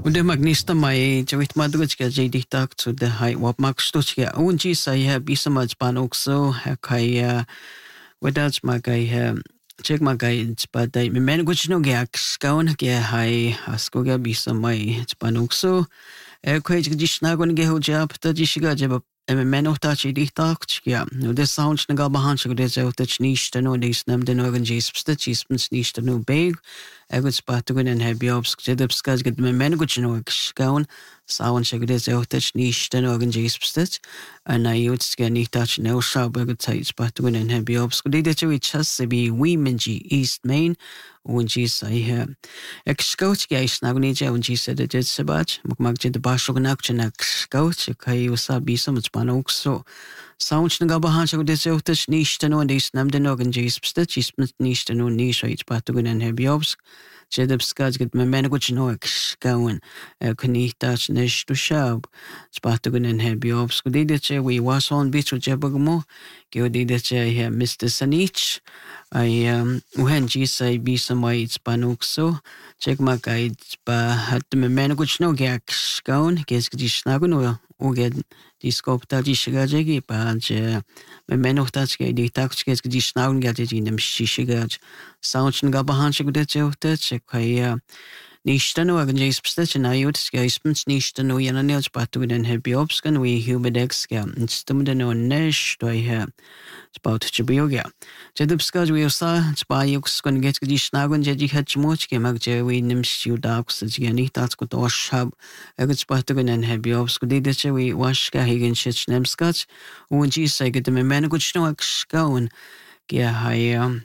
Und der Magnista mai jawit madrutska jadi tak zu der hai wap makstutska unji saya bisa majban okso kai wadals magai check magai spadai men guchno gak skaun ge hai asko ga bisa mai span okso kai jishnagon ge hojap ta jishiga jab men ohta jadi tak ja no der sounds na ga bahanch go der zelt nicht no dis nem den organ jis nicht no beg gut spatugun en hebiobsk jedebskaz get men guchno skaun sound shagde zelt nicht no organ jis and I used to get touch no shop good tight spatugun en hebiobsk de to each has be women east main und ji sai he excoach guys na gni je und ji said it sabach mag je de basho gnak chnak coach kai usabi so much panok so sound na gabahan shag de zelt nicht no dis nam den organ jis nicht no ni shait spatugun en hebiobsk jedebskaz get men guchno skaun kni touch nicht to shop spatugun en hebiobsk de che we was on bitu jebagmo ge de che he Mr. Sanich I when ji say be some way it's panukso check my guides ba hat men guchno gak skaun ges di snagun o get di skop ta di shigajegi ba je men ochtats ge di taks ges di snagun get in dem shishigaj sound ga bahan shigude che kai nicht no organ jis position I would guys nicht no yana nels patu den hebiobskan we humidex ga stum den no nesh do I about chibioga jedubskaz we sa spayux kon get di snagun je di hachmoch ke mag je we nim studax je ni tats ko toshab egut patu den hebiobsk di de che we wash ga higen shich nemskach un ji say get me men gut no skaun ge hay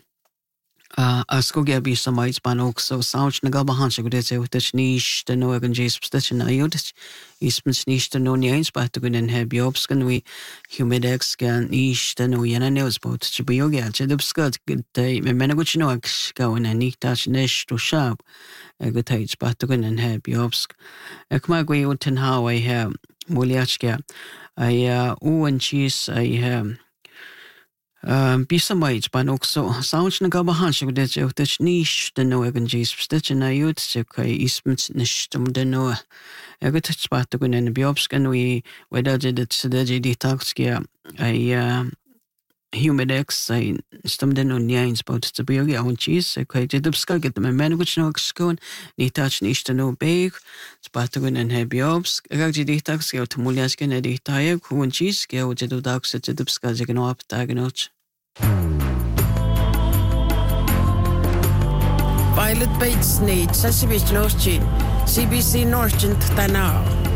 asko ge bi samai spanok so sound na gabahan shag de ze utach nicht no organ jis position ayud ismens nicht no ni eins patu den hebiobskan we humidex gan nicht no yana news about chibioga jedubskat de men gut no skaun en ni touch nesh to sharp gut heights patu den hebiobsk ekma gwe uten how I have muliachka I un cheese I have bisa mai panok so sound na gabahan shag de che utach nicht no organ jis position ayud che kai ismens nicht den no egut patu den hebiobskan we whether de de taxkia I humidex I stum den no nines about to be on cheese kai jedubska get the men which no skon ni touch nicht no beg spatugun en hebiobsk gag de taxkia to muliasken de taye kun cheese ge jedudax jedubska je no up tagnoch Violet Bates need Sesame Chin CBC North Tanao